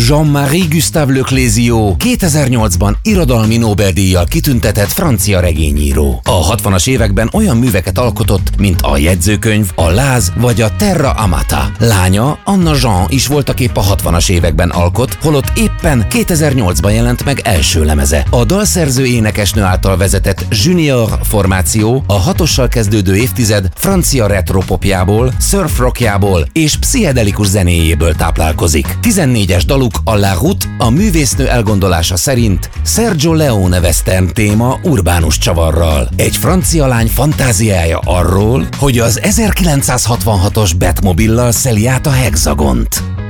Jean-Marie Gustave Leclésio 2008-ban irodalmi Nobel-díjjal kitüntetett francia regényíró. A 60-as években olyan műveket alkotott, mint a Jegyzőkönyv, a Láz vagy a Terra Amata. Lánya, Anna Jean is voltaképp a 60-as években alkot, holott éppen 2008-ban jelent meg első lemeze. A dalszerző énekesnő által vezetett Junior formáció a 6-ossal kezdődő évtized francia retropopjából, surfrockjából és pszichedelikus zenéjéből táplálkozik. 14-es daluk, a La Route, a művésznő elgondolása szerint Sergio Leone western téma urbánus csavarral. Egy francia lány fantáziája arról, hogy az 1966-os Batmobillal szeli át a hexagont.